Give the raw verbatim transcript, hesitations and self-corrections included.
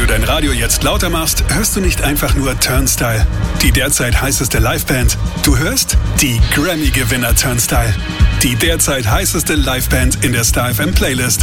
du dein Radio jetzt lauter machst, hörst du nicht einfach nur Turnstile, die derzeit heißeste Liveband. Du hörst die Grammy-Gewinner Turnstile, die derzeit heißeste Liveband in der Star F M Playlist.